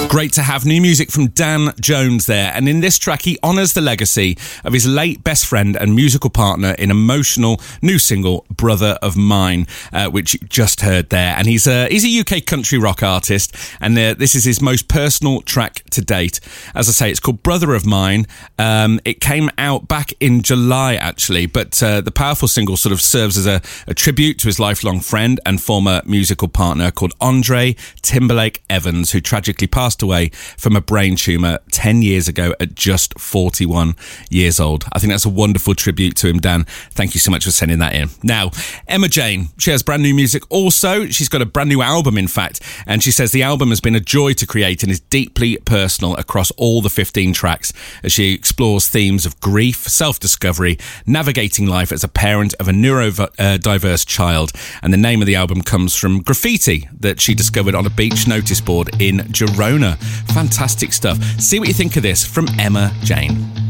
Great to have new music from Dan Jones there, and in this track he honours the legacy of his late best friend and musical partner in emotional new single Brother of Mine, which you just heard there. And he's a UK country rock artist, and this is his most personal track to date. As I say, it's called Brother of Mine. It came out back in July actually, but the powerful single sort of serves as a tribute to his lifelong friend and former musical partner called Andre Timberlake Evans, who tragically passed away from a brain tumour 10 years ago at just 41 years old. I think that's a wonderful tribute to him, Dan. Thank you so much for sending that in. Now, Emma Jane, she has brand new music also. She's got a brand new album, in fact, and she says the album has been a joy to create and is deeply personal across all the 15 tracks as she explores themes of grief, self-discovery, navigating life as a parent of a neurodiverse child. And the name of the album comes from graffiti that she discovered on a beach notice board in Girona. Fantastic stuff. See what you think of this from Emma Jane.